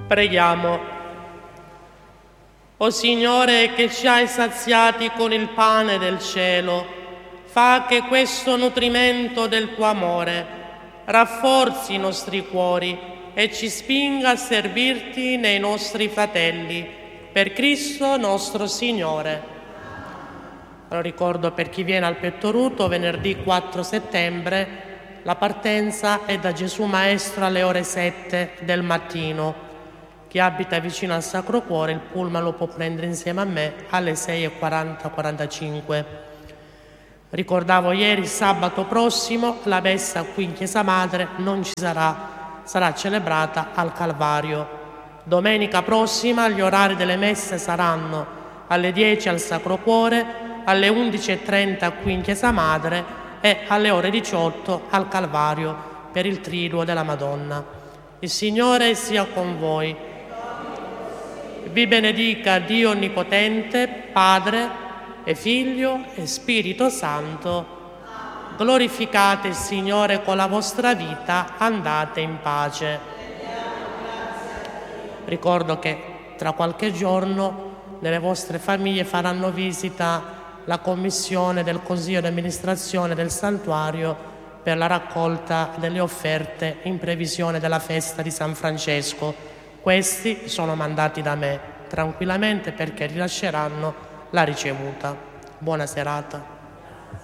Preghiamo. O Signore, che ci hai saziati con il pane del cielo, fa che questo nutrimento del tuo amore rafforzi i nostri cuori e ci spinga a servirti nei nostri fratelli, per Cristo nostro Signore. Allora, ricordo per chi viene al Pettoruto, venerdì 4 settembre, la partenza è da Gesù Maestro alle ore 7 del mattino. Chi abita vicino al Sacro Cuore, il pullman lo può prendere insieme a me alle 6:40-45. Ricordavo ieri, sabato prossimo, la messa qui in Chiesa Madre non ci sarà celebrata al Calvario. Domenica prossima gli orari delle messe saranno alle 10 al Sacro Cuore, alle 11:30 qui in Chiesa Madre e alle ore 18 al Calvario per il Triduo della Madonna. Il Signore sia con voi. Vi benedica Dio Onnipotente, Padre e Figlio e Spirito Santo. Glorificate il Signore con la vostra vita, andate in pace. Ricordo che tra qualche giorno nelle vostre famiglie faranno visita la commissione del Consiglio di amministrazione del Santuario per la raccolta delle offerte in previsione della festa di San Francesco. Questi sono mandati da me tranquillamente perché rilasceranno la ricevuta. Buona serata.